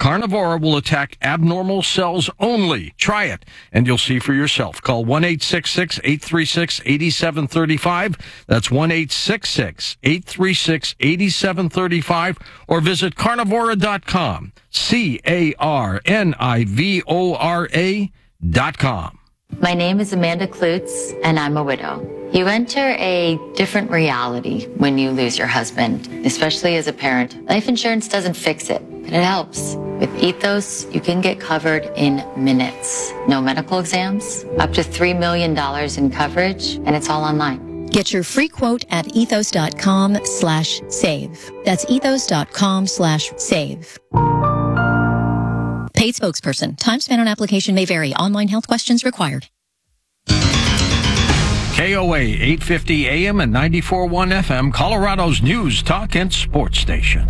Carnivora will attack abnormal cells only. Try it, and you'll see for yourself. Call 1-866-836-8735. That's 1-866-836-8735. Or visit carnivora.com. CARNIVORA.com. My name is Amanda Klutz, and I'm a widow. You enter a different reality when you lose your husband, especially as a parent. Life insurance doesn't fix it, but it helps. With Ethos, you can get covered in minutes. No medical exams, up to $3 million in coverage, and it's all online. Get your free quote at ethos.com/save. That's ethos.com/save. Paid spokesperson. Time spent on application may vary. Online health questions required. KOA 850 AM and 94.1 FM, Colorado's news, talk, and sports station.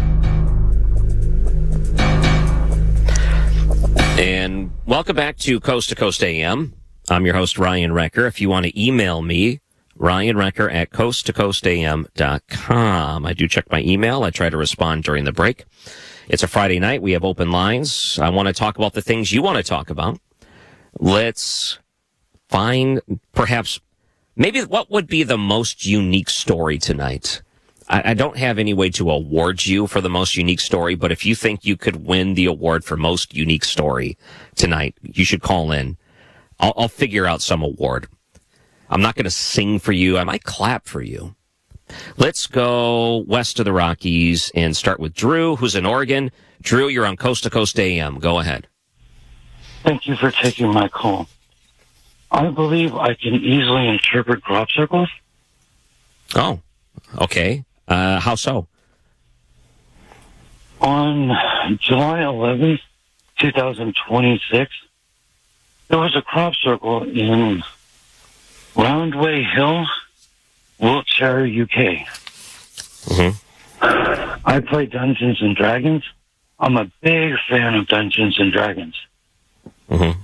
And welcome back to Coast AM. I'm your host, Ryan Recker. If you want to email me, Ryan Recker at coasttocoastam.com. I do check my email. I try to respond during the break. It's a Friday night. We have open lines. I want to talk about the things you want to talk about. Let's find perhaps maybe what would be the most unique story tonight. I don't have any way to award you for the most unique story, but if you think you could win the award for most unique story tonight, you should call in. I'll figure out some award. I'm not going to sing for you. I might clap for you. Let's go west of the Rockies and start with Drew, who's in Oregon. Drew, you're on Coast to Coast AM. Go ahead. Thank you for taking my call. I believe I can easily interpret crop circles. Oh, okay. How so? On July 11th, 2026, there was a crop circle in Roundway Hill, Wiltshire, UK. Mm-hmm. I play Dungeons and Dragons. I'm a big fan of Dungeons and Dragons. Mm-hmm.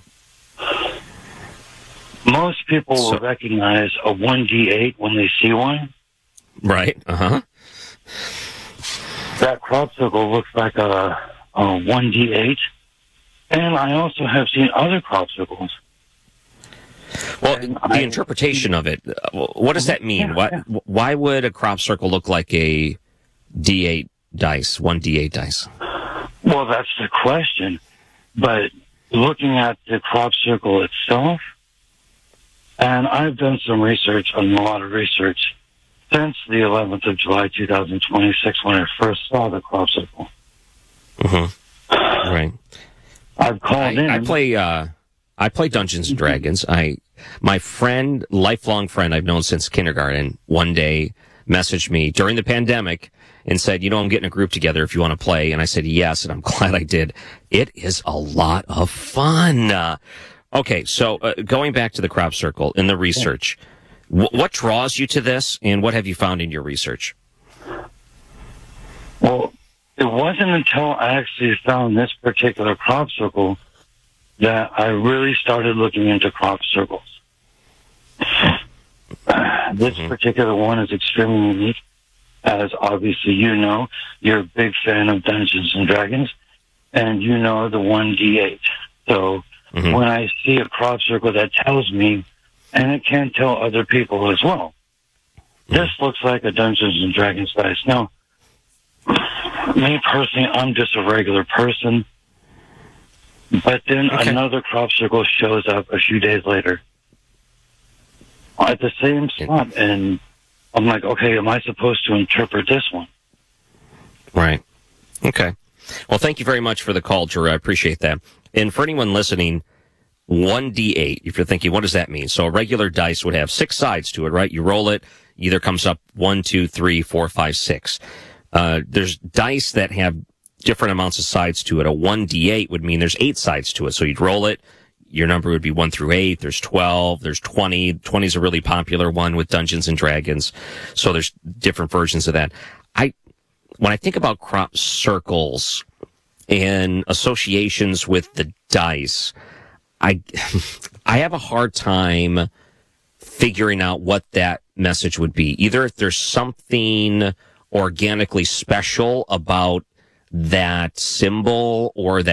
Most people will recognize a 1d8 when they see one. Right. Uh-huh. That crop circle looks like a 1d8. And I also have seen other crop circles. Well, the interpretation of it, what does that mean? Why would a crop circle look like a D8 dice, 1d8 dice? Well, that's the question. But looking at the crop circle itself, and I've done some research, a lot of research, since the 11th of July, 2026, when I first saw the crop circle. Mm-hmm. Right. I've called in. I play Dungeons and Dragons. My friend, lifelong friend I've known since kindergarten, one day messaged me during the pandemic and said, I'm getting a group together if you want to play. And I said, yes, and I'm glad I did. It is a lot of fun. Okay, so going back to the crop circle in the research, what draws you to this, and what have you found in your research? Well, it wasn't until I actually found this particular crop circle that I really started looking into crop circles. This particular one is extremely unique, as obviously you're a big fan of Dungeons and Dragons, and the 1d8. So when I see a crop circle that tells me, and it can tell other people as well, this looks like a Dungeons and Dragons dice. Now, me personally, I'm just a regular person. But then another crop circle shows up a few days later at the same spot. And I'm like, okay, am I supposed to interpret this one? Right. Okay. Well, thank you very much for the call, Drew. I appreciate that. And for anyone listening, 1d8, if you're thinking, what does that mean? So a regular dice would have 6 sides to it, right? You roll it, either comes up 1, 2, 3, 4, 5, 6. There's dice that have different amounts of sides to it. A 1d8 would mean there's 8 sides to it. So you'd roll it. Your number would be 1 through 8. There's 12. There's 20. 20 is a really popular one with Dungeons and Dragons. So there's different versions of that. When I think about crop circles and associations with the dice, I have a hard time figuring out what that message would be. Either if there's something organically special about that symbol or that